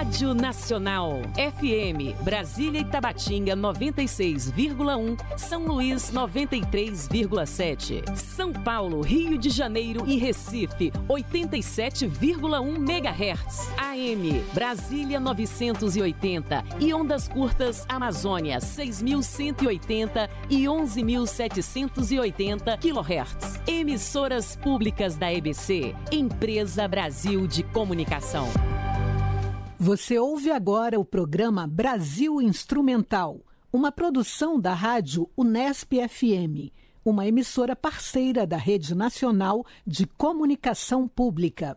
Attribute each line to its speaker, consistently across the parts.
Speaker 1: Rádio Nacional, FM, Brasília e Tabatinga 96,1, São Luís 93,7, São Paulo, Rio de Janeiro e Recife 87,1 MHz, AM, Brasília 980 e ondas curtas Amazônia 6.180 e 11.780 kHz. Emissoras públicas da EBC, Empresa Brasil de Comunicação.
Speaker 2: Você ouve agora o programa Brasil Instrumental, uma produção da rádio Unesp FM, uma emissora parceira da Rede Nacional de Comunicação Pública.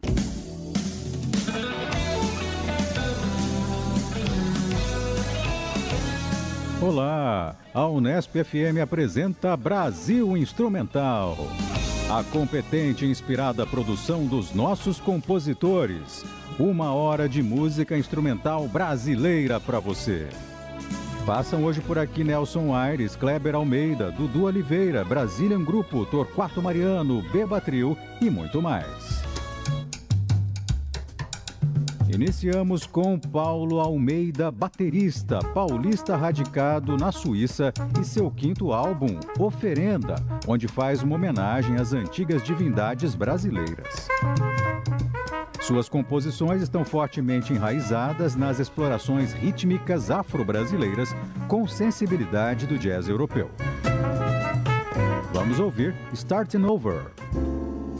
Speaker 3: Olá, a Unesp FM apresenta Brasil Instrumental, a competente e inspirada produção dos nossos compositores. Uma hora de música instrumental brasileira para você. Passam hoje por aqui Nelson Aires, Kleber Almeida, Dudu Oliveira, Brazilian Grupo, Torquato Mariano, Beba Trio e muito mais. Iniciamos com Paulo Almeida, baterista, paulista radicado na Suíça, e seu quinto álbum, Oferenda, onde faz uma homenagem às antigas divindades brasileiras. Suas composições estão fortemente enraizadas nas explorações rítmicas afro-brasileiras com sensibilidade do jazz europeu. Vamos ouvir Starting Over.